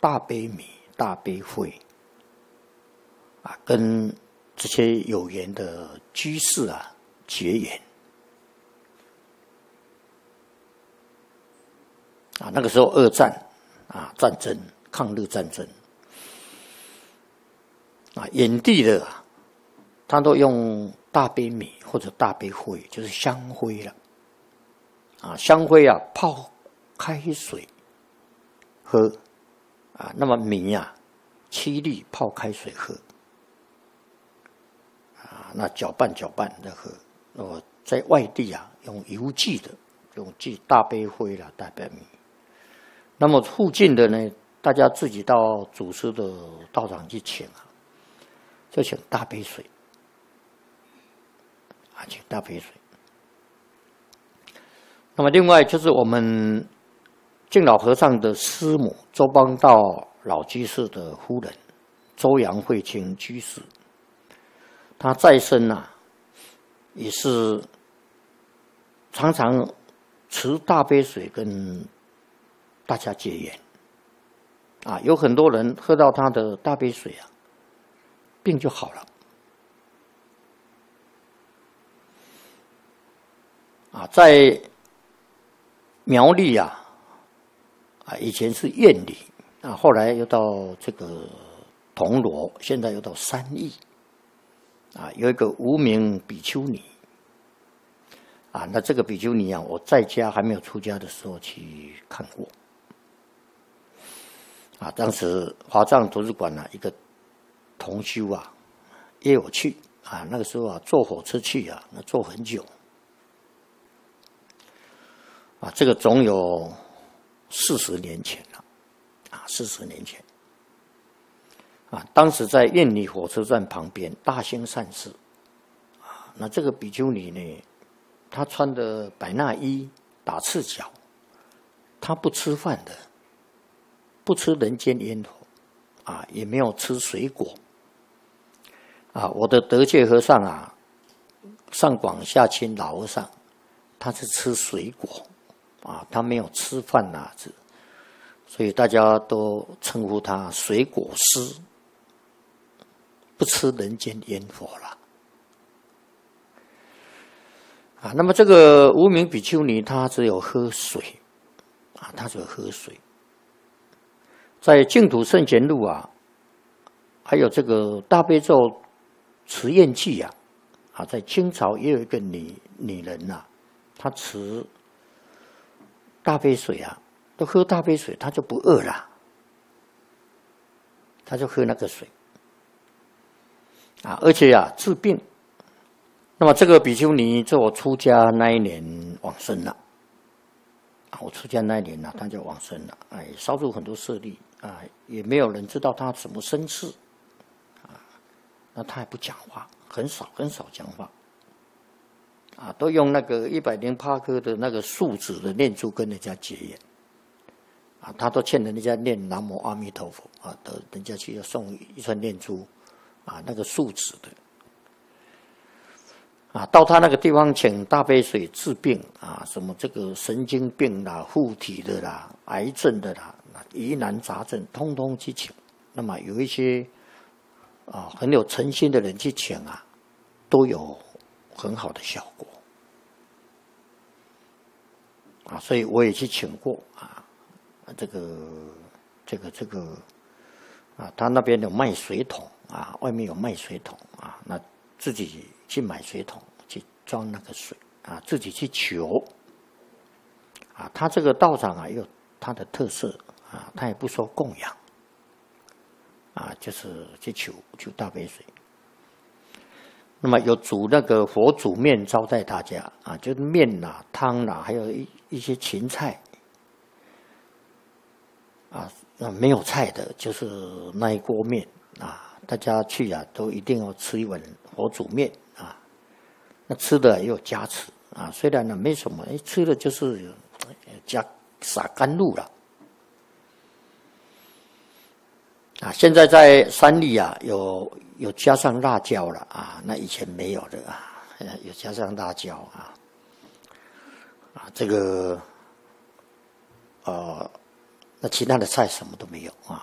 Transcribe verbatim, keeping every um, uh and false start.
大杯米、大杯灰啊，跟这些有缘的居士啊结缘啊。那个时候二战啊，战争，抗日战争啊，远地的啊，他都用大杯米或者大杯灰，就是香灰了啊，香灰啊泡开水喝啊，那么米啊七粒泡开水喝啊，那搅拌搅拌的喝。我在外地啊用邮寄的，用寄大杯灰啦、大杯米。那么附近的呢，大家自己到祖师的道场去请啊，就请大杯水啊，请大杯水。那么另外就是我们敬老和尚的师母周邦道老居士的夫人周杨慧清居士，他在生啊，也是常常持大杯水跟大家结缘啊，有很多人喝到他的大杯水啊，病就好了啊。在苗栗啊，啊以前是苑里啊，后来又到这个铜锣，现在又到三义啊，有一个无名比丘尼啊，那这个比丘尼啊，我在家还没有出家的时候去看过。啊，当时华藏图书馆啊，一个同修啊约我去啊，那个时候啊坐火车去啊，那坐很久啊，这个总有四十年前了啊，四十年前啊，当时在苑里火车站旁边大兴善寺啊，那这个比丘尼呢，她穿的百衲衣，打赤脚，她不吃饭的。不吃人间烟火啊，也没有吃水果啊。我的德界和尚啊，上广下清老和尚，他是吃水果啊，他没有吃饭呐、啊，所以大家都称呼他水果师，不吃人间烟火了啊。那么这个无名比丘尼，他只有喝水啊，他只有喝水。在净土圣贤录啊，还有这个大悲咒持愿记啊，啊，在清朝也有一个女女人呐、啊，她持大杯水啊，都喝大杯水，她就不饿了，她就喝那个水啊，而且啊治病。那么这个比丘尼在我出家那一年往生了。我出家那一年呢、啊，他就往生了，哎，烧出很多舍利啊，也没有人知道他什么身世啊，那他也不讲话，很少很少讲话啊，都用那个一百零八颗的那个树脂的念珠跟人家结缘啊，他都欠人家念南无阿弥陀佛啊，得人家去要送一串念珠啊，那个树脂的。啊，到他那个地方请大杯水治病啊，什么这个神经病啦、附体的啦、癌症的啦、疑难杂症，通通去请。那么有一些啊很有诚心的人去请啊，都有很好的效果啊，所以我也去请过啊，这个这个这个啊，他那边有卖水桶啊，外面有卖水桶啊，那自己去买水桶去装那个水啊，自己去求啊。他这个道场啊，有他的特色啊，他也不说供养啊，就是去求求大杯水。那么有煮那个佛煮面招待大家啊，就是面啦、汤啦，还有一一些芹菜啊。那没有菜的，就是那一锅面啊。大家去啊，都一定要吃一碗佛煮面啊。那吃的也有加持啊，虽然呢没什么，哎，吃的就是加撒甘露了啊。现在在山里啊，有有加上辣椒了啊，那以前没有的啊，有加上辣椒啊啊，这个呃，那其他的菜什么都没有啊。